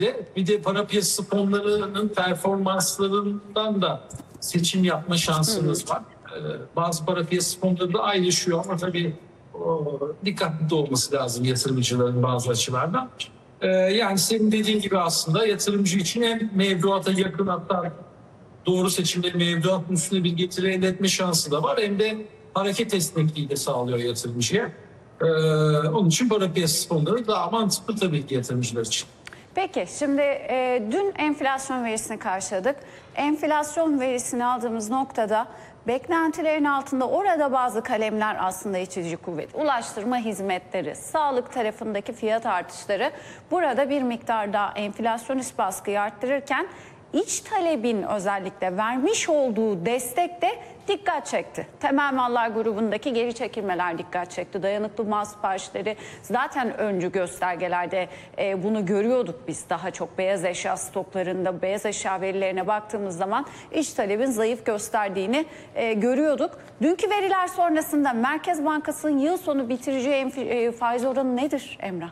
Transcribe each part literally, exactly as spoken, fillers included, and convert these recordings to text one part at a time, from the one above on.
de bir de para piyasası fonlarının performanslarından da seçim yapma şansınız var. Ee, bazı para piyasası fonları da ayrışıyor ama tabii o, dikkatli de olması lazım yatırımcıların bazı açılardan. Ee, yani senin dediğin gibi aslında yatırımcı için hem mevduata yakın, hatta doğru seçimleri mevduatın üstüne bir getiri elde etme şansı da var, hem de hareket esnekliği de sağlıyor yatırımcıya. Ee, onun için para piyasası fonları daha mantıklı tabii ki yatırımcılar için. Peki şimdi e, dün enflasyon verisini karşıladık. Enflasyon verisini aldığımız noktada beklentilerin altında orada bazı kalemler aslında itici kuvvet. Ulaştırma hizmetleri, sağlık tarafındaki fiyat artışları burada bir miktar daha enflasyonist baskıyı arttırırken iç talebin özellikle vermiş olduğu destek de dikkat çekti. Temel mallar grubundaki geri çekilmeler dikkat çekti. Dayanıklı mal siparişleri zaten öncü göstergelerde e, bunu görüyorduk biz daha çok beyaz eşya stoklarında, beyaz eşya verilerine baktığımız zaman iç talebin zayıf gösterdiğini e, görüyorduk. Dünkü veriler sonrasında Merkez Bankası'nın yıl sonu bitireceği e, faiz oranı nedir Emrah?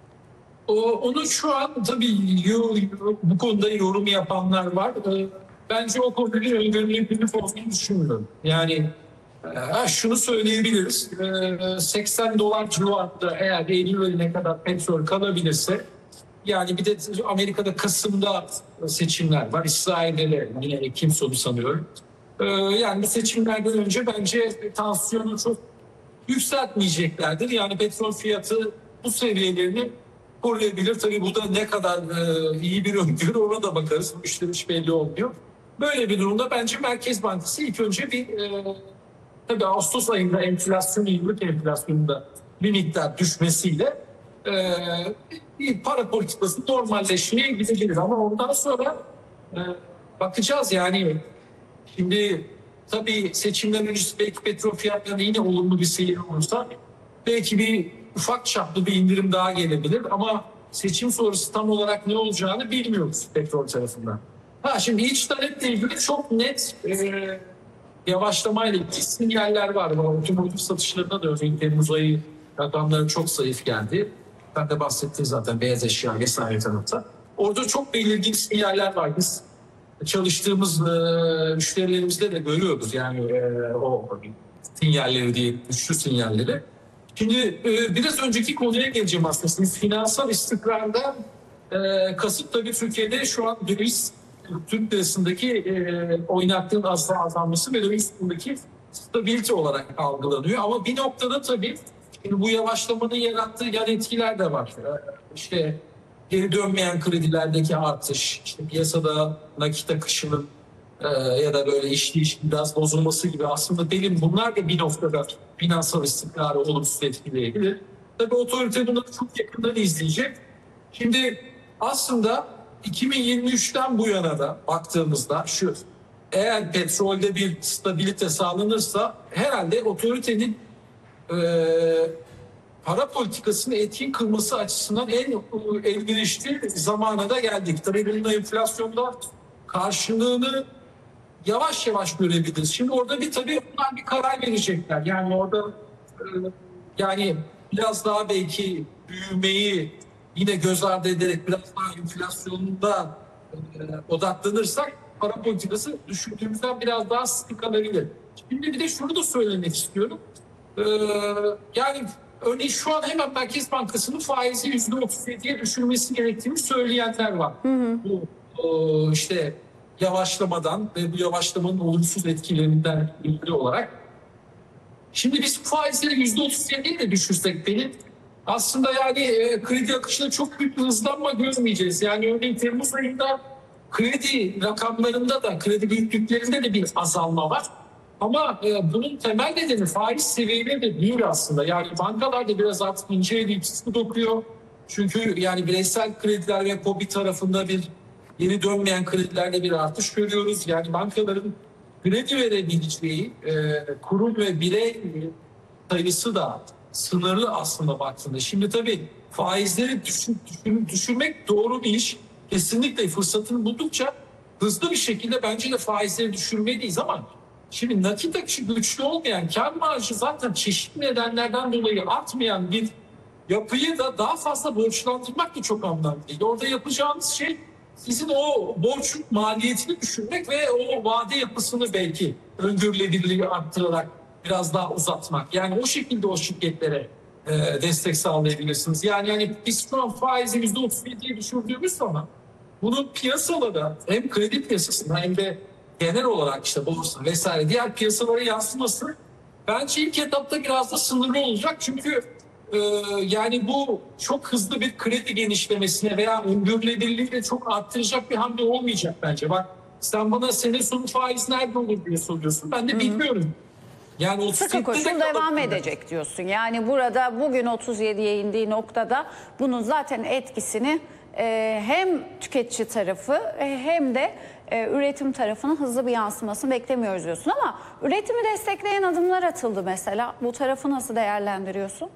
Onu şu an tabii bu konuda yorum yapanlar var. Bence o konuda bir öngörülebilirlik olduğunu düşünmüyorum. Yani şunu söyleyebiliriz. seksen dolar civarında eğer Eylül ayına kadar petrol kalabilirse, yani bir de Amerika'da Kasım'da seçimler var. İsrail'de de yine Ekim sonu sanıyorum. Yani bu seçimlerden önce bence tansiyonu çok yükseltmeyeceklerdir. Yani petrol fiyatı bu seviyelerini koruyabilir. Tabii bu da ne kadar e, iyi bir öngörü, ona da bakarız. Bu işler hiç belli olmuyor. Böyle bir durumda bence Merkez Bankası ilk önce bir e, tabii Ağustos ayında enflasyon, yıllık enflasyonunda bir miktar düşmesiyle e, bir para politikası normalleşmeye gideceğiz. Ama ondan sonra e, bakacağız yani. Şimdi tabii seçimden öncesi belki petrol fiyatlarında yine olumlu bir seyir olursa belki bir ufak çaplı bir indirim daha gelebilir ama seçim sonrası tam olarak ne olacağını bilmiyoruz petrol tarafından. Ha şimdi iç taleple ilgili çok net e, yavaşlamayla ilgili sinyaller var. Otomotiv satışlarında da örneğin Temmuz ayı rakamları çok zayıf geldi. Ben de bahsettim zaten beyaz eşya vesaire tarafta. Orada çok belirgin sinyaller var. Biz çalıştığımız e, müşterilerimizde de görüyoruz yani e, o sinyalleri değil, güçlü sinyalleri. Şimdi e, biraz önceki konuya geleceğim aslında. Finansal istikrarda e, kasıt tabii Türkiye'de şu an döviz, Türk lirasındaki e, oynaklığın az daha azalması ve döviz kurundaki stabilite olarak algılanıyor. Ama bir noktada tabii şimdi bu yavaşlamanın yarattığı yan etkiler de var. E, işte geri dönmeyen kredilerdeki artış, işte piyasada nakit akışının e, ya da böyle işleyiş biraz bozulması gibi aslında benim bunlar da bir noktada finansal istikrarı olumsuz etkileyebilir. Tabii otorite bunları çok yakından izleyecek. Şimdi aslında iki bin yirmi üçten bu yana da baktığımızda şu, eğer petrolde bir stabilite sağlanırsa herhalde otoritenin e, para politikasını etkin kılması açısından en elverişli zamana da geldik. Tabii bunun enflasyonda karşılığını yavaş yavaş görebiliriz. Şimdi orada bir tabii onlar bir karar verecekler. Yani orada e, yani biraz daha belki büyümeyi yine göz ardı ederek biraz daha enflasyonda e, odaklanırsak para politikası düşündüğümüzden biraz daha sıkı kalabilir. Şimdi bir de şunu da söylemek istiyorum. E, yani örneğin şu an hemen Merkez Bankası'nın faizi yüzde otuz yediye düşürmesi gerektiğini söyleyenler var. Hı hı. Bu o, işte yavaşlamadan ve bu yavaşlamanın olumsuz etkilerinden ilgili olarak. Şimdi biz faizleri yüzde otuz yediye de düşürsek benim aslında yani e, kredi akışında çok büyük bir hızlanma görmeyeceğiz. Yani örneğin Temmuz ayında kredi rakamlarında da kredi büyüklüklerinde de bir azalma var. Ama e, bunun temel nedeni faiz seviyeleri de değil aslında. Yani bankalar da biraz artık ince eleyip sıkı dokuyor. Çünkü yani bireysel krediler ve KOBİ tarafında bir yeni dönmeyen kredilerde bir artış görüyoruz. Yani bankaların kredi verebileceği e, kurum ve birey sayısı da sınırlı aslında baktığında. Şimdi tabii faizleri düşür, düşür, düşürmek doğru bir iş. Kesinlikle fırsatını buldukça hızlı bir şekilde bence de faizleri düşürmeliyiz ama şimdi nakit akışı güçlü olmayan, kar marjı zaten çeşitli nedenlerden dolayı artmayan bir yapıyı da daha fazla borçlandırmak da çok anlamlı değil. Orada yapacağınız şey sizin o borç maliyetini düşürmek ve o vade yapısını belki öngörülebilirliği arttırarak biraz daha uzatmak. Yani o şekilde o şirketlere e, destek sağlayabilirsiniz. Yani yani biz şu an faizi yüzde otuz yediye düşürdüğümüz zaman bunun piyasalara hem kredi piyasasına hem de genel olarak işte borsa vesaire diğer piyasalara yansıması bence ilk etapta biraz da sınırlı olacak. Çünkü e, yani bu çok hızlı bir kredi genişlemesine veya öngörülebilirliği de çok arttıracak bir hamle olmayacak bence. Bak sen bana sene sonu faiz nerede olur diye soruyorsun. Ben de Hı-hı. bilmiyorum. Yani sıkı koşul devam edecek diyorsun. Yani burada bugün otuz yediye indiği noktada bunun zaten etkisini e, hem tüketici tarafı e, hem de e, üretim tarafının hızlı bir yansımasını beklemiyoruz diyorsun. Ama üretimi destekleyen adımlar atıldı mesela. Bu tarafı nasıl değerlendiriyorsun?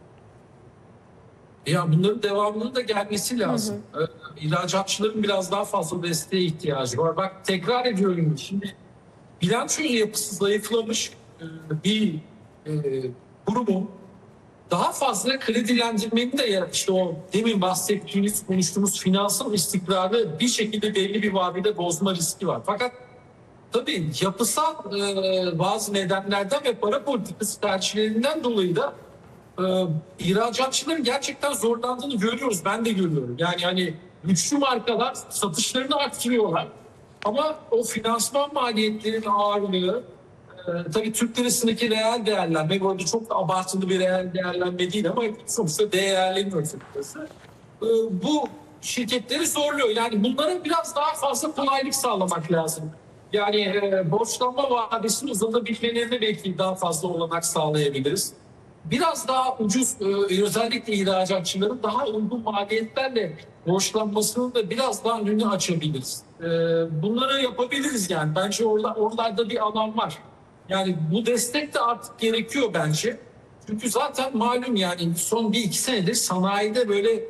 Ya bunların devamının da gelmesi lazım. Hı hı. İhracatçıların biraz daha fazla desteğe ihtiyacı var. Bak tekrar ediyorum şimdi bilanço yapısı zayıflamış bir e, kurumu daha fazla kredilendirmenin de işte o demin bahsettiğimiz konuştuğumuz finansal istikrarı bir şekilde belli bir vadede bozma riski var. Fakat tabii yapısal e, bazı nedenlerden ve para politikası tercihlerinden dolayı da e, ihracatçıların gerçekten zorlandığını görüyoruz. Ben de görüyorum. Yani hani güçlü markalar satışlarını arttırıyorlar. Ama o finansman maliyetlerinin ağırlığı Ee, tabii Türk lirasındaki reel değerlenme, bu arada çok da abartılı bir reel değerlenme değil ama sonuçta değerleniyor Türk lirası. Ee, bu şirketleri zorluyor. Yani bunlara biraz daha fazla kolaylık sağlamak lazım. Yani e, borçlanma vadesini uzatabilmelerine belki daha fazla olanak sağlayabiliriz. Biraz daha ucuz, e, özellikle ihracatçıların daha uygun maliyetlerle borçlanmasının da biraz daha önünü açabiliriz. E, bunları yapabiliriz yani. Bence orada, oralarda bir alan var. Yani bu destek de artık gerekiyor bence. Çünkü zaten malum yani son bir iki senedir sanayide böyle e,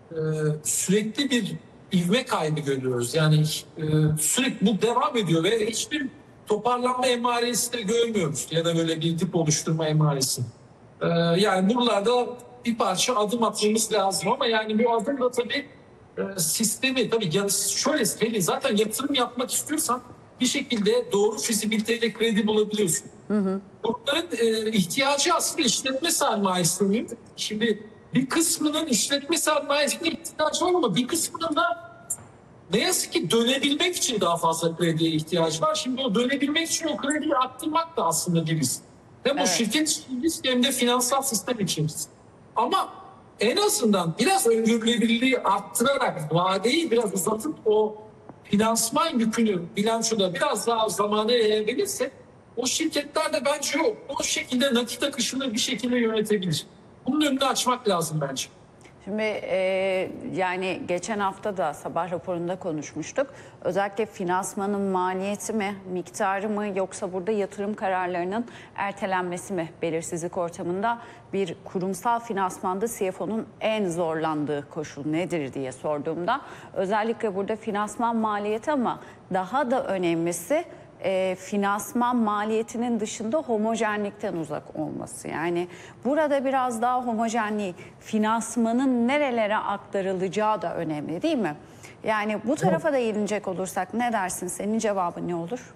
sürekli bir ivme kaybı görüyoruz. Yani e, sürekli bu devam ediyor ve hiçbir toparlanma emaresi de görmüyoruz. Ya da böyle bir dip oluşturma emaresi. E, yani buralarda bir parça adım atmamız lazım ama yani bu adım da tabii e, sistemi tabii ya şöyle söyleyeyim zaten yatırım yapmak istiyorsan bir şekilde doğru fizibiliteyle kredi bulabiliyorsun. Hı hı. Bunların e, ihtiyacı aslında işletme sermayesi. Şimdi bir kısmının işletme sermayesine ihtiyacı var ama bir kısmının da ne yazık ki dönebilmek için daha fazla krediye ihtiyacı var. Şimdi o dönebilmek için o krediyi arttırmak da aslında bir risk. Hem evet. O şirket için risk hem de finansal sistem için risk. Ama en azından biraz öngörülebilirliği arttırarak vadeyi biraz uzatıp o finansman yükünü bilançoda biraz daha zamana yayabilirse o şirketler de bence o, o şekilde nakit akışını bir şekilde yönetebilir. Bunun önünü açmak lazım bence. Şimdi e, yani geçen hafta da sabah raporunda konuşmuştuk. Özellikle finansmanın maliyeti mi, miktarı mı yoksa burada yatırım kararlarının ertelenmesi mi belirsizlik ortamında bir kurumsal finansmanda C F O'nun en zorlandığı koşul nedir diye sorduğumda özellikle burada finansman maliyeti ama daha da önemlisi E, finansman maliyetinin dışında homojenlikten uzak olması. Yani burada biraz daha homojenliği, finansmanın nerelere aktarılacağı da önemli değil mi? Yani bu tarafa da eğilecek olursak ne dersin? Senin cevabın ne olur?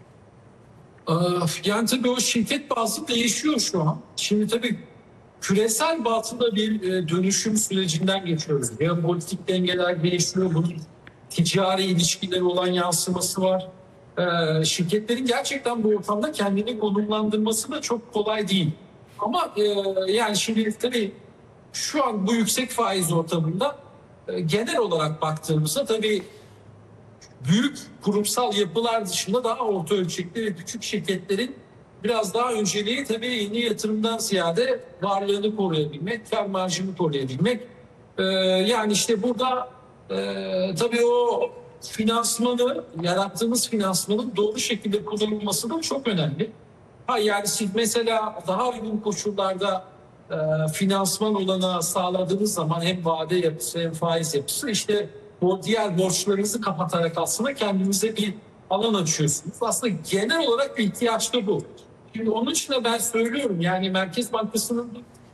Yani tabii o şirket bazlı değişiyor şu an. Şimdi tabii küresel bazda bir dönüşüm sürecinden geçiyoruz. Geopolitik dengeler değişiyor. Bunun ticari ilişkileri olan yansıması var. Ee, şirketlerin gerçekten bu ortamda kendini konumlandırması da çok kolay değil. Ama e, yani şimdi tabii şu an bu yüksek faiz ortamında e, genel olarak baktığımızda tabii büyük kurumsal yapılar dışında daha orta ölçekli ve küçük şirketlerin biraz daha önceliği tabii yeni yatırımdan ziyade varlığını koruyabilmek, kar marjını koruyabilmek. Ee, yani işte burada e, tabii o finansmanı, yarattığımız finansmanın doğru şekilde kullanılması da çok önemli. Ha yani siz mesela daha uygun koşullarda e, finansman olanağı sağladığınız zaman hem vade yapısı hem faiz yapısı işte o diğer borçlarınızı kapatarak aslında kendinize bir alan açıyorsunuz. Aslında genel olarak bir ihtiyaç da bu. Şimdi onun için de ben söylüyorum yani Merkez Bankası'nın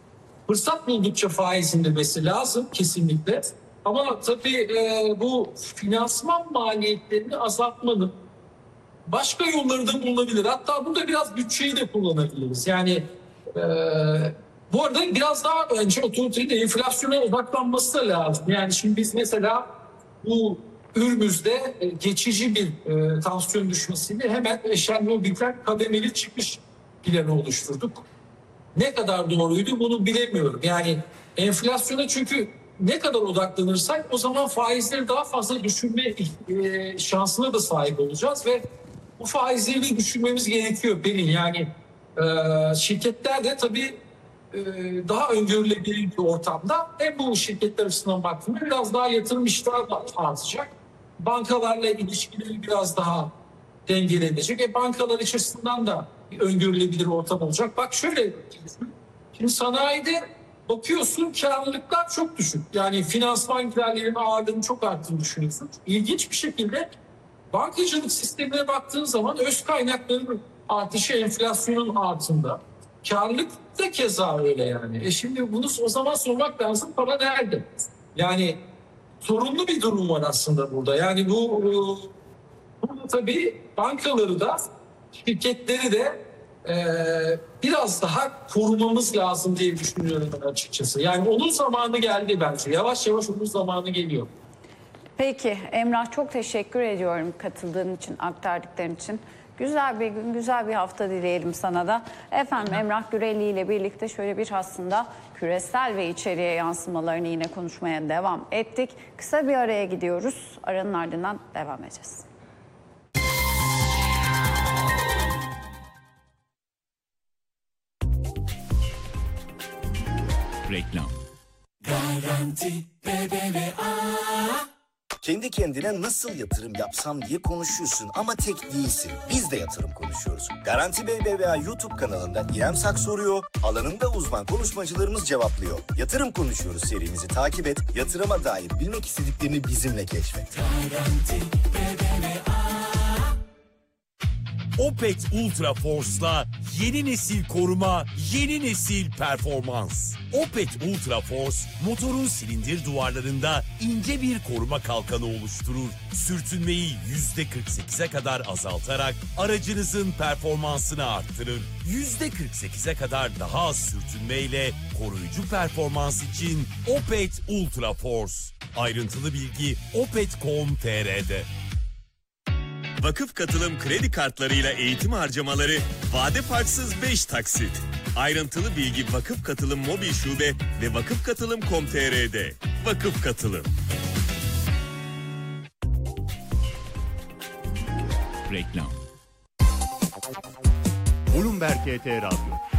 fırsat buldukça faiz indirmesi lazım kesinlikle. Ama tabii e, bu finansman maliyetlerini azaltmanın başka yolları da bulunabilir. Hatta burada biraz bütçeyi de kullanabiliriz. Yani e, bu arada biraz daha önce otoritenin enflasyona odaklanması da lazım. Yani şimdi biz mesela bu Ürmüz'de e, geçici bir e, tansiyon düşmesiyle hemen eşelli bir kademeli çıkış planı oluşturduk. Ne kadar doğruydu bunu bilemiyorum. Yani enflasyona çünkü ne kadar odaklanırsak o zaman faizleri daha fazla düşürme e, şansına da sahip olacağız ve bu faizleri de düşürmemiz gerekiyor benim. Yani e, şirketler de tabii e, daha öngörülebilir bir ortamda hem bu şirketler açısından baktığımda biraz daha yatırım iştahı da artacak. Bankalarla ilişkileri biraz daha dengelenecek. E, bankalar açısından da bir öngörülebilir ortam olacak. Bak şöyle, şimdi sanayide bakıyorsun karlılıklar çok düşük. Yani finansman giderlerinin ağırlığının çok arttığını düşünüyorsun. İlginç bir şekilde bankacılık sistemine baktığın zaman öz kaynakların artışı enflasyonun altında. Karlılık da keza öyle yani. E şimdi bunu o zaman sormak lazım, para nerede? Yani sorunlu bir durum var aslında burada. Yani bu, bu tabii bankaları da şirketleri de e, biraz daha korumamız lazım diye düşünüyorum ben açıkçası. Yani onun zamanı geldi bence. Yavaş yavaş onun zamanı geliyor. Peki Emrah, çok teşekkür ediyorum katıldığın için, aktardıkların için. Güzel bir gün, güzel bir hafta dileyelim sana da. Efendim Emrah Gürelli ile birlikte şöyle bir aslında küresel ve içeriye yansımalarını yine konuşmaya devam ettik. Kısa bir araya gidiyoruz. Aranın ardından devam edeceğiz. Reklam. Garanti B B V A. Kendi kendine nasıl yatırım yapsam diye konuşuyorsun ama tek değilsin. Biz de yatırım konuşuyoruz. Garanti B B V A YouTube kanalında İrem Sak soruyor, alanında uzman konuşmacılarımız cevaplıyor. Yatırım konuşuyoruz serimizi takip et, yatırıma dair bilmek istediklerini bizimle keşfet. Garanti B B V A. Opet Ultra Force'la yeni nesil koruma, yeni nesil performans. Opet Ultra Force, motorun silindir duvarlarında ince bir koruma kalkanı oluşturur. Sürtünmeyi yüzde kırk sekize kadar azaltarak aracınızın performansını arttırır. yüzde kırk sekize kadar daha az sürtünmeyle koruyucu performans için Opet Ultra Force. Ayrıntılı bilgi opet nokta com nokta tr'de. Vakıf Katılım kredi kartlarıyla eğitim harcamaları vade farksız beş taksit. Ayrıntılı bilgi Vakıf Katılım mobil şube ve vakıf katılım nokta com nokta tr'de. Vakıf Katılım. Reklam. Bloomberg H T Radyo.